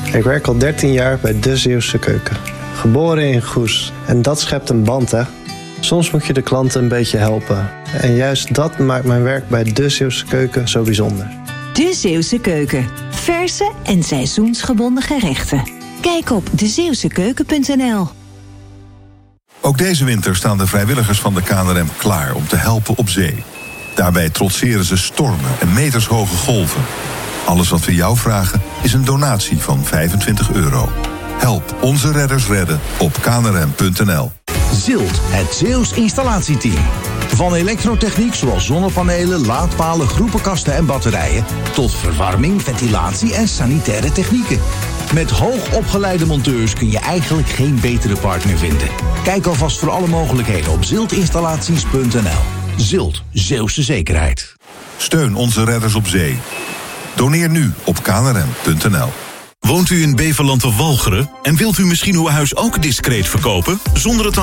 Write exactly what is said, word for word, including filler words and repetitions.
Ik werk al dertien jaar bij De Zeeuwse Keuken. Geboren in Goes. En dat schept een band, hè. Soms moet je de klanten een beetje helpen. En juist dat maakt mijn werk bij De Zeeuwse Keuken zo bijzonder. De Zeeuwse Keuken. Verse en seizoensgebonden gerechten. Kijk op de zeeuwse keuken punt n l. Ook deze winter staan de vrijwilligers van de K N R M klaar om te helpen op zee. Daarbij trotseren ze stormen en metershoge golven. Alles wat we jou vragen is een donatie van vijfentwintig euro. Help onze redders redden op k n r m punt n l. Zilt, het Zeeuws installatieteam. Van elektrotechniek zoals zonnepanelen, laadpalen, groepenkasten en batterijen... tot verwarming, ventilatie en sanitaire technieken. Met hoogopgeleide monteurs kun je eigenlijk geen betere partner vinden. Kijk alvast voor alle mogelijkheden op ziltinstallaties punt n l. Zilt, Zeeuwse zekerheid. Steun onze redders op zee. Doneer nu op k n r m punt n l. Woont u in Beverland of Walcheren en wilt u misschien uw huis ook discreet verkopen zonder het